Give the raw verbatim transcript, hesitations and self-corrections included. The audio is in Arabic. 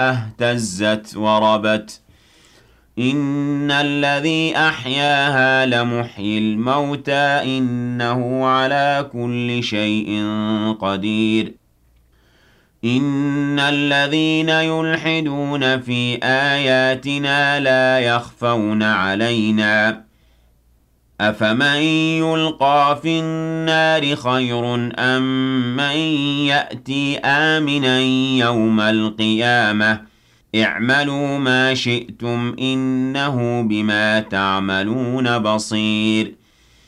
اهْتَزَّتْ وَرَبَتْ إِنَّ الَّذِي أَحْيَاهَا لَمُحْيِي الْمَوْتَى إِنَّهُ عَلَى كُلِّ شَيْءٍ قَدِيرٌ إِنَّ الَّذِينَ يُلْحِدُونَ فِي آيَاتِنَا لَا يَخْفَوْنَ عَلَيْنَا أَفَمَن يُلْقَىٰ فِي النَّارِ خَيْرٌ أَم مَّن يَأْتِي آمِنًا يَوْمَ الْقِيَامَةِ اعْمَلُوا مَا شِئْتُمْ إِنَّهُ بِمَا تَعْمَلُونَ بَصِيرٌ